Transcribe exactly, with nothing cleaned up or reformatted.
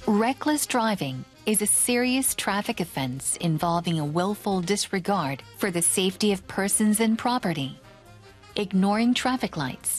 Reckless driving is a serious traffic offense involving a willful disregard for the safety of persons and property. Ignoring traffic lights,